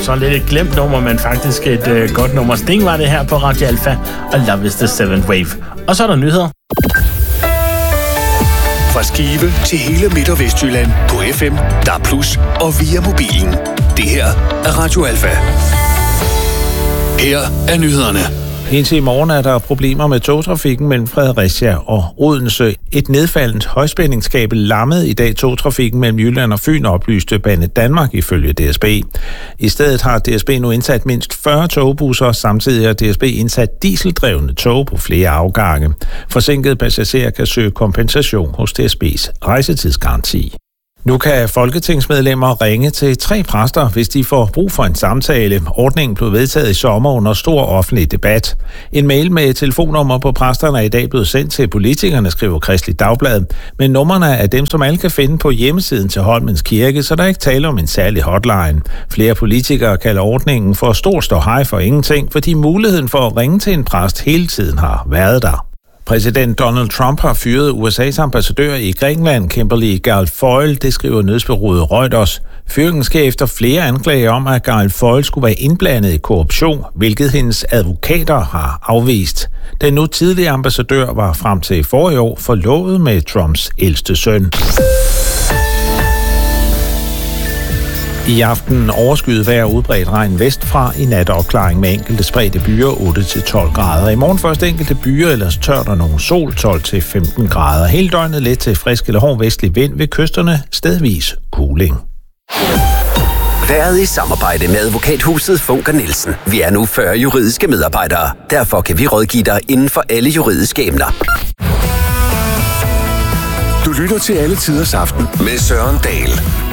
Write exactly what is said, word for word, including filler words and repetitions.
så lidt et glemt nummer, men faktisk et øh, godt nummer. Sting var det her på Radio Alpha, og Love is the Seventh Wave. Og så er der nyheder. Fra Skive til hele Midt- og Vestjylland på F M, D A B plus, og via mobilen. Det her er Radio Alpha. Her er nyhederne. Indtil i morgen er der problemer med togtrafikken mellem Fredericia og Odense. Et nedfaldent højspændingskabel lammede i dag togtrafikken mellem Jylland og Fyn, oplyste Banedanmark ifølge D S B. I stedet har D S B nu indsat mindst fyrre togbusser, samtidig har D S B indsat dieseldrevne tog på flere afgange. Forsinkede passagerer kan søge kompensation hos D S B's rejsetidsgaranti. Nu kan folketingsmedlemmer ringe til tre præster, hvis de får brug for en samtale. Ordningen blev vedtaget i sommer under stor offentlig debat. En mail med telefonnummer på præsterne er i dag blevet sendt til politikerne, skriver Kristeligt Dagblad. Men numrene er dem, som alle kan finde på hjemmesiden til Holmens Kirke, så der er ikke tale om en særlig hotline. Flere politikere kalder ordningen for stor ståhej for ingenting, fordi muligheden for at ringe til en præst hele tiden har været der. Præsident Donald Trump har fyret U S A's ambassadør i Grækenland, Kimberly Guilfoyle, det skriver nyhedsbureauet Reuters. Fyringen sker efter flere anklager om, at Guilfoyle skulle være indblandet i korruption, hvilket hendes advokater har afvist. Den nu tidligere ambassadør var frem til forrige år forlovet med Trumps ældste søn. I aften overskyet vejr, udbredt regn vestfra, i nat opklaring med enkelte spredte byer otte til tolv grader. I morgen først enkelte byer, ellers tørt og nogen sol tolv til femten grader. Hele døgnet let til frisk eller hård vestlig vind ved kysterne, stedvis kuling. Været i samarbejde med advokathuset Funker Nielsen. Vi er nu fyrre juridiske medarbejdere. Derfor kan vi rådgive dig inden for alle juridiske emner. Du lytter til Alle Tiders Aften med Søren Dahl.